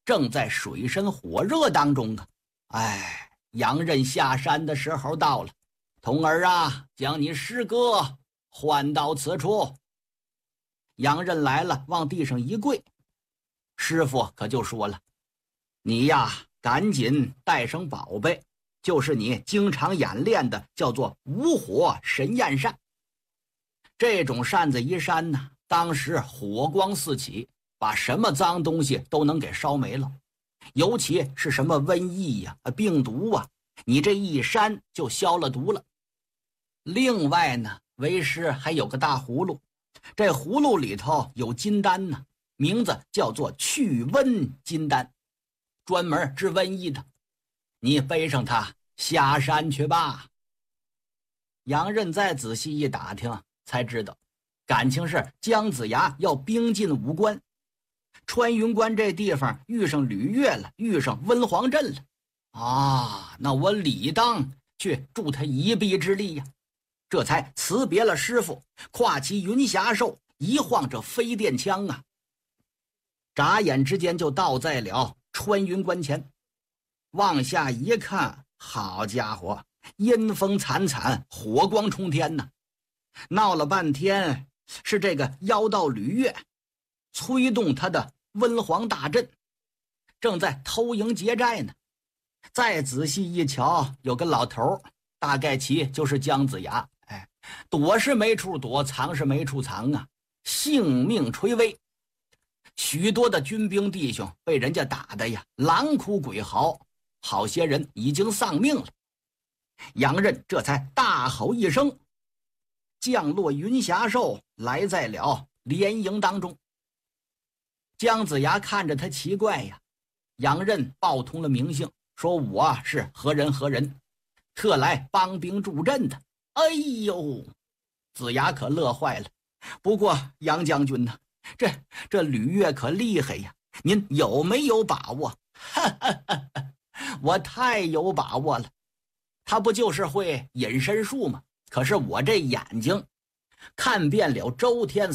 正在水深火热当中啊！杨任下山的时候到了，童儿啊，将你师哥唤到此处。杨任来了，往地上一跪，师傅可就说了：“你呀，赶紧带上宝贝，就是你经常演练的，叫做无火神焰扇。这种扇子一扇呢，当时火光四起，把什么脏东西都能给烧没了。尤其是什么瘟疫呀、病毒啊，你这一扇就消了毒了。另外呢，为师还有个大葫芦，这葫芦里头有金丹呢，名字叫做去瘟金丹，专门治瘟疫的。你背上它下山去吧。”杨任再仔细一打听，才知道感情是姜子牙要兵进武关，穿云关这地方遇上吕月了，遇上温黄镇了啊，那我理当去助他一臂之力呀。这才辞别了师傅，跨骑云霞兽，一晃这飞电枪啊，眨眼之间就到在了穿云关前。往下一看，好家伙，阴风惨惨，火光冲天呐！闹了半天是这个妖道吕月催动他的温黄大阵，正在偷营劫寨呢。再仔细一瞧，有个老头，大概其就是姜子牙。躲是没处躲，藏是没处藏啊，性命垂危。许多的军兵弟兄被人家打的呀，狼哭鬼嚎，好些人已经丧命了。杨任这才大吼一声，降落云霞兽，来在了连营当中。姜子牙看着他奇怪呀，杨任报通了名姓，说我是何人何人，特来帮兵助阵的。哎呦，子牙可乐坏了。不过杨将军呢，这吕月可厉害呀，您有没有把握？我太有把握了，他不就是会隐身术吗？可是我这眼睛看遍了周天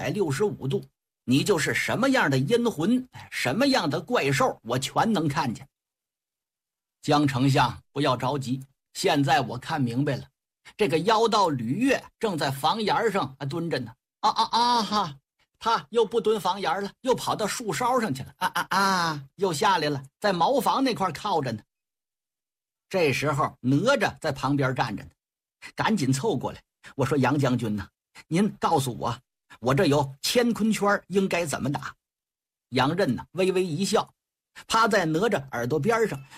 365度，你就是什么样的阴魂，什么样的怪兽，我全能看见。姜丞相不要着急，现在我看明白了，这个妖道吕月正在房檐上蹲着呢。他又不蹲房檐了，又跑到树梢上去了。又下来了，在茅房那块靠着呢。这时候哪吒在旁边站着呢，赶紧凑过来，我说杨将军呢，您告诉我，我这有乾坤圈，应该怎么打？杨任呢微微一笑，趴在哪吒耳朵边上，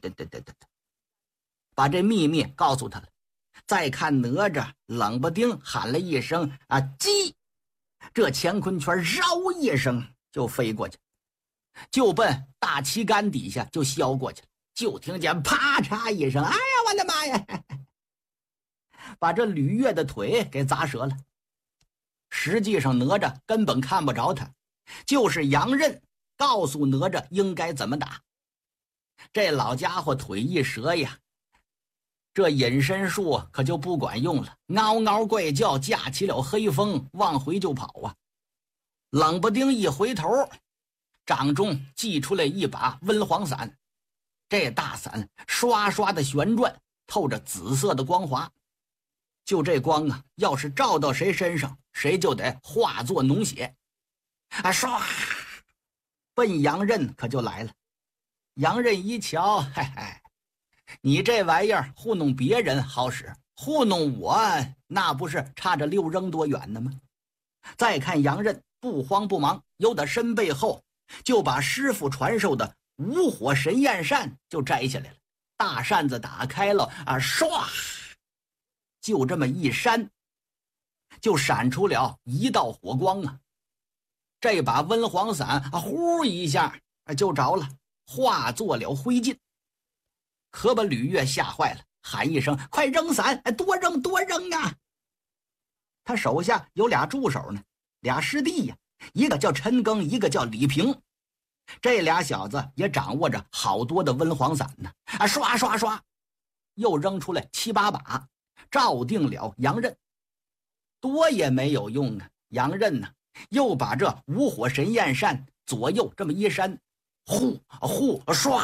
把这秘密告诉他了。再看哪吒冷不丁喊了一声鸡，这乾坤圈绕一声就飞过去，就奔大旗杆底下就削过去了。就听见啪嚓一声，哎呀我的妈呀，把这吕月的腿给砸折了。实际上哪吒根本看不着他，就是杨任告诉哪吒应该怎么打。这老家伙腿一折呀，这隐身术可就不管用了，嗷嗷怪叫，架起了黑风，往回就跑啊。冷不丁一回头，掌中祭出来一把温黄伞，这大伞刷刷的旋转，透着紫色的光华。就这光啊，要是照到谁身上，谁就得化作脓血。唰，奔杨任可就来了。杨任一瞧，你这玩意儿糊弄别人好使，糊弄我那不是差着6扔多远呢吗？再看杨任不慌不忙，由他身背后就把师傅传授的无火神焰扇就摘下来了。大扇子打开了唰，就这么一扇，就闪出了一道火光啊！这把温黄伞呼一下就着了，化作了灰烬。可把吕月吓坏了，喊一声：“快扔伞，多扔多扔啊！”他手下有俩助手呢，俩师弟呀，一个叫陈庚，一个叫李平。这俩小子也掌握着好多的温黄伞呢，刷刷刷，又扔出来7、8把，照定了杨任。多也没有用啊！杨任呢，又把这无火神焰扇左右这么一扇， 呼呼唰，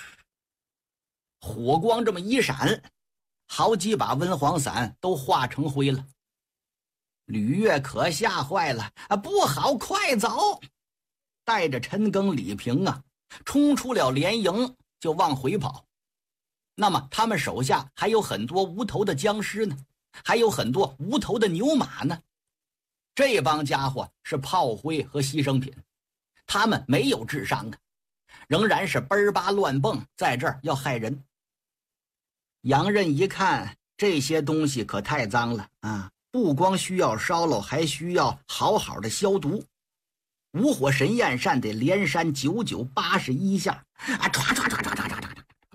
火光这么一闪，好几把温黄伞都化成灰了。吕岳可吓坏了啊！不好，快走！带着陈庚、李平啊，冲出了连营，就往回跑。那么他们手下还有很多无头的僵尸呢，还有很多无头的牛马呢。这帮家伙是炮灰和牺牲品，他们没有智商啊，仍然是奔巴乱蹦，在这儿要害人。杨任一看，这些东西可太脏了啊！不光需要烧了，还需要好好的消毒。无火神焰扇得连扇9981下啊，唰唰唰唰唰唰唰，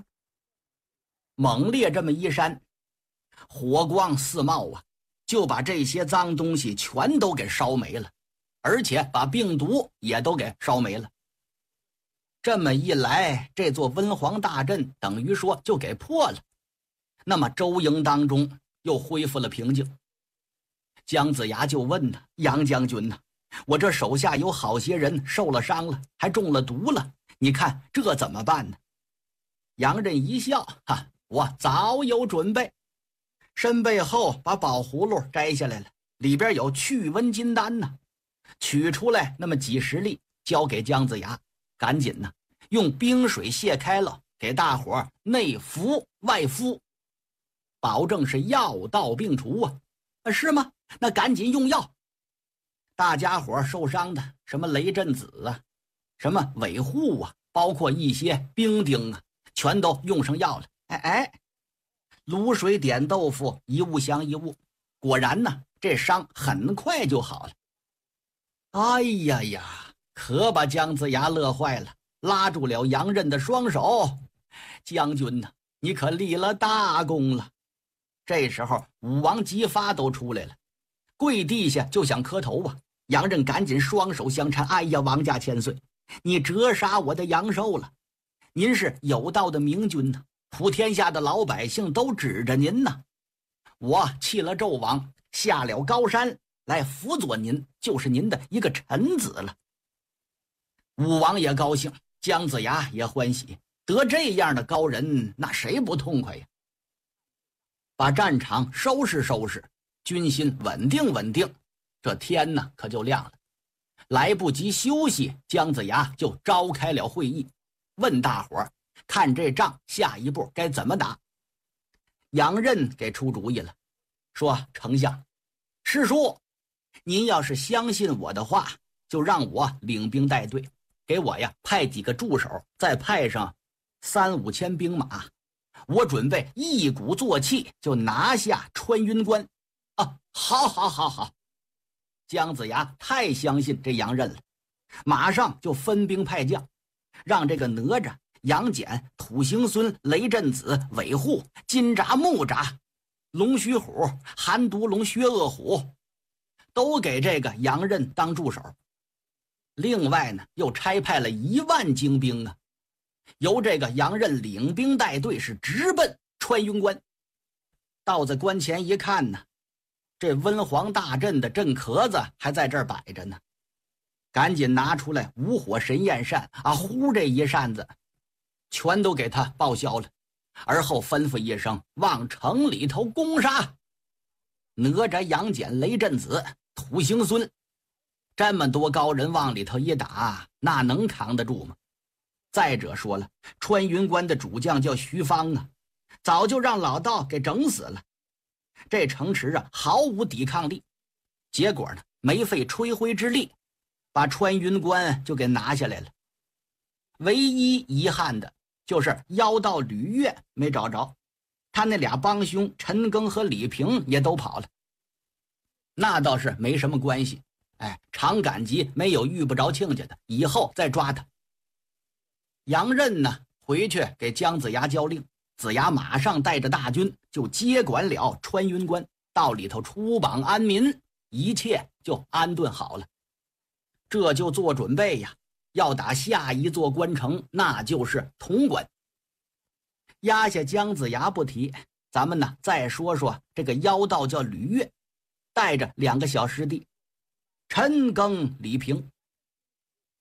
猛烈这么一扇，火光四冒啊，就把这些脏东西全都给烧没了，而且把病毒也都给烧没了。这么一来，这座温黄大阵等于说就给破了。那么周营当中又恢复了平静。姜子牙就问他：“杨将军呢？我这手下有好些人受了伤了，还中了毒了，你看这怎么办呢？”杨任一笑：“哈，我早有准备。”身背后把宝葫芦摘下来了，里边有去瘟金丹呢，取出来那么几十粒，交给姜子牙，赶紧呢用冰水泄开了，给大伙内服外敷，保证是药到病除啊！是吗？那赶紧用药。大家伙受伤的，什么雷震子啊，什么尾护啊，包括一些兵丁啊，全都用上药了。卤水点豆腐，一物降一物，果然呢，这伤很快就好了。哎呀呀，可把姜子牙乐坏了，拉住了杨任的双手：“将军呢，你可立了大功了。”这时候武王姬发都出来了，跪地下就想磕头啊！杨任赶紧双手相搀：“哎呀，王家千岁，你折杀我的阳寿了！您是有道的明君呢，普天下的老百姓都指着您呢。我弃了纣王，下了高山来辅佐您，就是您的一个臣子了。”武王也高兴，姜子牙也欢喜，得这样的高人，那谁不痛快呀？把战场收拾收拾，军心稳定稳定，这天呢可就亮了。来不及休息，姜子牙就召开了会议，问大伙儿看这仗下一步该怎么打。杨任给出主意了，说：“丞相，师叔，您要是相信我的话，就让我领兵带队，给我呀派几个助手，再派上3-5千兵马，我准备一鼓作气就拿下穿云关。”啊，好。姜子牙太相信这杨任了，马上就分兵派将，让这个哪吒、杨戬、土行孙、雷震子、尾护、金吒、木吒、龙须虎、寒毒龙、薛恶虎都给这个杨任当助手。另外呢，又差派了1万精兵啊，由这个杨任领兵带队，是直奔穿云关。到在关前一看呢，这温黄大阵的阵壳子还在这儿摆着呢，赶紧拿出来无火神焰扇啊，呼这一扇子，全都给他报销了。而后吩咐一声：“往城里头攻杀！”哪吒、杨戬、雷震子、土行孙，这么多高人往里头一打，那能扛得住吗？再者说了，穿云关的主将叫徐芳啊，早就让老道给整死了。这城池啊，毫无抵抗力。结果呢，没费吹灰之力，把穿云关就给拿下来了。唯一遗憾的就是妖道吕岳没找着，他那俩帮凶陈庚和李平也都跑了。那倒是没什么关系，常赶集没有遇不着亲家的，以后再抓他。杨任呢，回去给姜子牙交令，子牙马上带着大军就接管了穿云关，到里头出榜安民，一切就安顿好了。这就做准备呀，要打下一座关城，那就是潼关。压下姜子牙不提，咱们呢再说说这个妖道叫吕岳，带着2个小师弟陈庚、李平。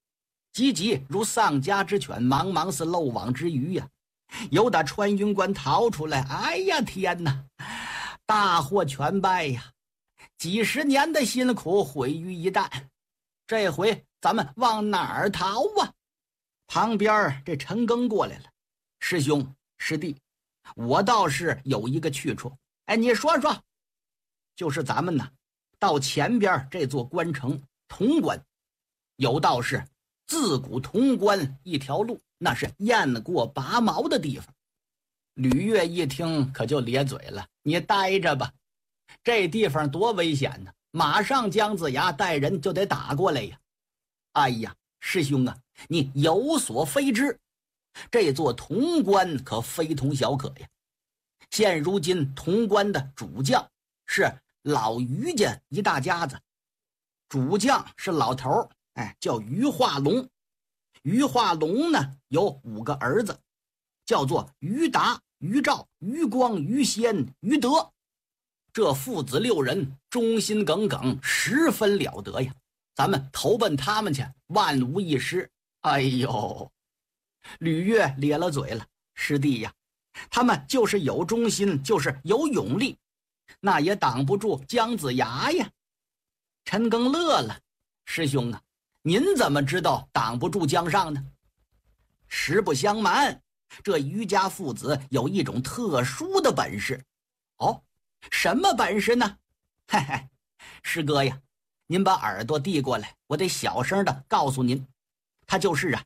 急急如丧家之犬，茫茫似漏网之鱼呀！由打穿云关逃出来，哎呀天哪，大获全败呀！几十年的辛苦毁于一旦，这回咱们往哪儿逃啊？旁边这陈庚过来了，师兄师弟，我倒是有一个去处。哎，你说说。就是咱们呢，到前边这座关城潼关，有道是自古潼关一条路，那是雁过拔毛的地方。吕岳一听可就咧嘴了，你待着吧，这地方多危险呢，马上姜子牙带人就得打过来呀。哎呀，师兄啊，你有所非知，这座潼关可非同小可呀。现如今潼关的主将是老于家一大家子，主将是老头，叫于化龙。于化龙呢有5个儿子，叫做于达、于兆、于光、于仙、于德。这父子6人忠心耿耿，十分了得呀。咱们投奔他们去，万无一失。哎呦，吕岳咧了嘴了，师弟呀，他们就是有忠心，就是有勇力，那也挡不住姜子牙呀。陈庚乐了，师兄啊，您怎么知道挡不住姜尚呢？实不相瞒，这于家父子有一种特殊的本事。哦，什么本事呢？嘿嘿，师哥呀，您把耳朵递过来，我得小声的告诉您，他就是啊，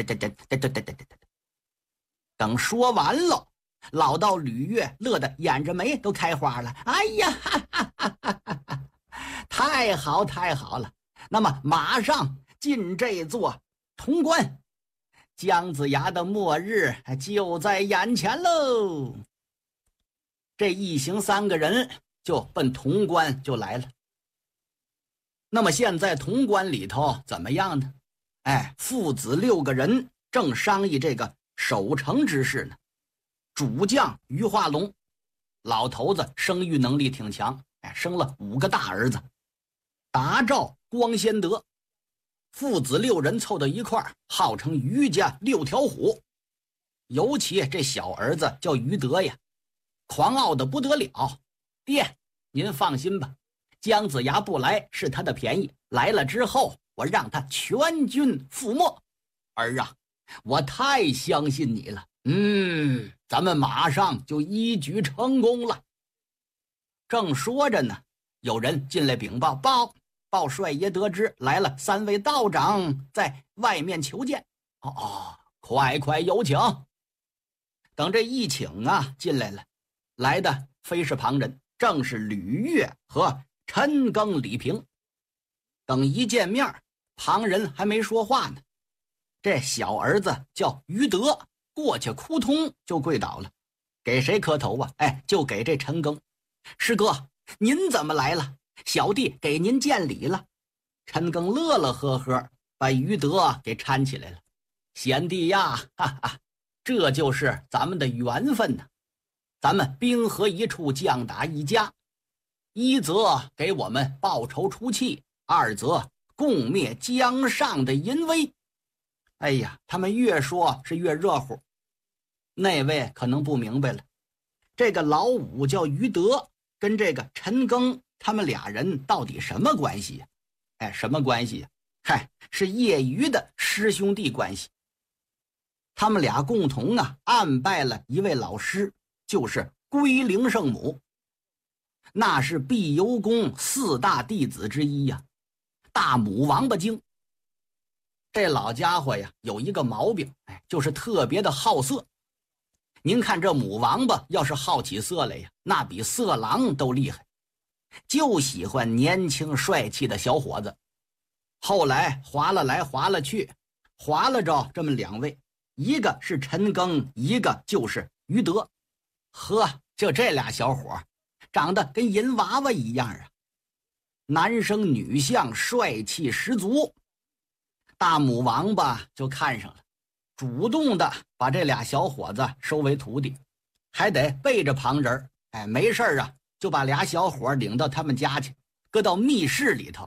等说完了，老道吕岳乐得眼着眉都开花了。哎呀，哈哈哈哈哈哈，太好太好了！那么马上进这座潼关，姜子牙的末日就在眼前喽。这一行3个人就奔潼关就来了。那么现在潼关里头怎么样呢？父子6个人正商议这个守城之事呢。主将于化龙，老头子生育能力挺强，生了5个大儿子，达兆、光先德，父子6人凑到一块儿，号称于家6条虎。尤其这小儿子叫于德呀，狂傲的不得了。爹，您放心吧，姜子牙不来是他的便宜，来了之后我让他全军覆没。儿啊，我太相信你了，咱们马上就一举成功了。正说着呢，有人进来禀报，报帅爷得知来了3位道长在外面求见。快有请。等这一请啊进来了，来的非是旁人，正是吕岳和陈庚、李平。等一见面，旁人还没说话呢，这小儿子叫于德过去扑通就跪倒了。给谁磕头啊？就给这陈庚。师哥，您怎么来了？小弟给您见礼了。陈庚乐乐呵呵，把于德给搀起来了。贤弟呀，哈哈，这就是咱们的缘分呢。咱们兵合一处，将打一家，一则给我们报仇出气，二则共灭姜尚的淫威。哎呀，他们越说是越热乎。那位可能不明白了，这个老五叫于德，跟这个陈庚他们俩人到底什么关系呀？什么关系呀？是业余的师兄弟关系。他们俩共同暗拜了一位老师，就是龟灵圣母，那是碧游宫4大弟子之一呀，大母王八精。这老家伙呀有一个毛病，就是特别的好色。您看这母王八要是好起色来呀，那比色狼都厉害，就喜欢年轻帅气的小伙子。后来划了来划了去，划了着这么2位，一个是陈庚，一个就是于德。就这俩小伙长得跟银娃娃一样啊，男生女相，帅气十足。大母王八就看上了，主动的把这俩小伙子收为徒弟，还得背着旁人，没事就把俩小伙领到他们家去，搁到密室里头